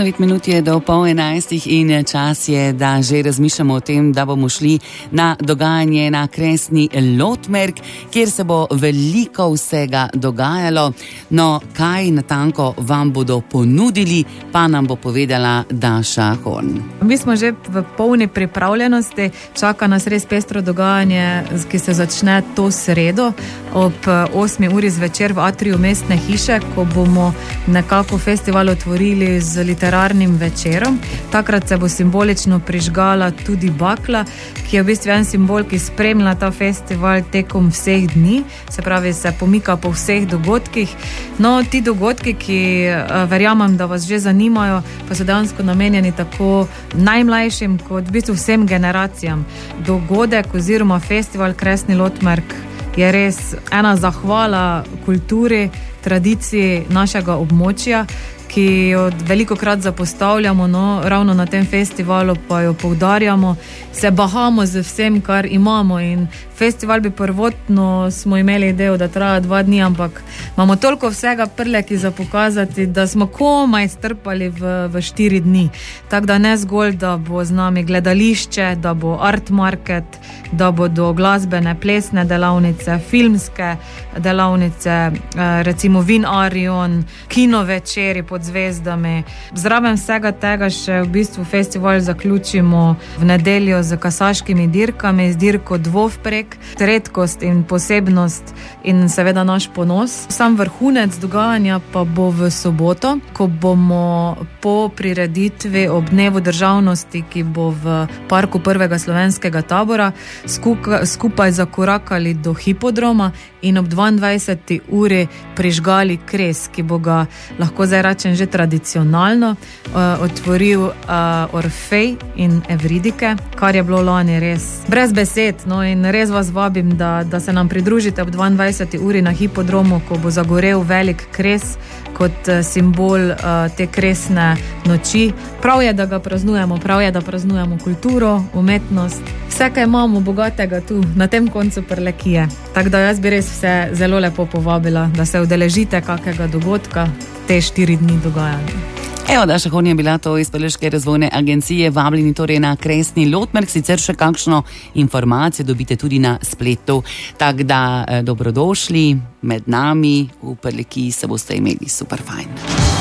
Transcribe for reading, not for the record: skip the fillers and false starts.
9 minut je do 10:30 in čas je, da že razmišljamo o tem, da bomo šli na dogajanje na Kresni Lotmerk, kjer se bo veliko vsega dogajalo. No, kaj natanko vam bodo ponudili, pa nam bo povedala Daša Horn. Mi smo že v polni pripravljenosti, čaka nas res pestro dogajanje, ki se začne to sredo ob 8 uri zvečer v atriju Mestne hiše, ko bomo nekako festival otvorili z literarnim večerom. Takrat se bo simbolično prižgala tudi bakla, ki je v bistvu en simbol, ki spremlja ta festival tekom vseh dni, se pravi, se pomika po vseh dogodkih. No, ti dogodki, ki verjamem, da vas že zanimajo, pa so dejansko namenjeni tako najmlajšim kot v bistvu vsem generacijam. Dogodek oziroma festival Kresni Lotmerk je res ena zahvala kulturi, tradiciji našega območja, ki jo velikokrat zapostavljamo, no, ravno na tem festivalu pa jo poudarjamo, se bahamo z vsem, kar imamo, in festival bi prvotno smo imeli idejo, da traja 2 dni, ampak imamo toliko vsega prleki za pokazati, da smo komaj strpali v 4 dni. Tako da ne zgolj, da bo z nami gledališče, da bo art market, da bodo glasbene, plesne delavnice, filmske delavnice, recimo Vin Arion, kino večeri pod zvezdami. Zraven vsega tega še v bistvu festival zaključimo v nedeljo z kasaškimi dirkami, z dirko Dvovprek, redkost in posebnost in seveda naš ponos. Sam vrhunec dogajanja pa bo v soboto, ko bomo po prireditvi ob dnevu državnosti, ki bo v parku prvega slovenskega tabora, skupaj zakorakali do hipodroma in ob 22. uri prižgali kres, ki bo ga, lahko zdaj rečem, že tradicionalno otvoril Orfej in Evridike, kar je bilo lani res brez besed. No, in res vas vabim, da se nam pridružite ob 22. uri na hipodromu, ko bo zagorel velik kres kot simbol te kresne noči. Prav je, da ga praznujemo, prav je, da praznujemo kulturo, umetnost, vse, kaj imamo bogatega tu, na tem koncu Prlekije. Tako da jaz bi res vse zelo lepo povabila, da se udeležite kakega dogodka te 4 dni dogajanja. Evo, Daša Horn je bila to iz Prleške razvojne agencije, vabljeni torej na Kresni Lotmerk, sicer še kakšno informacijo dobite tudi na spletu, tako da dobrodošli med nami, v Prlekiji se boste imeli super fajn.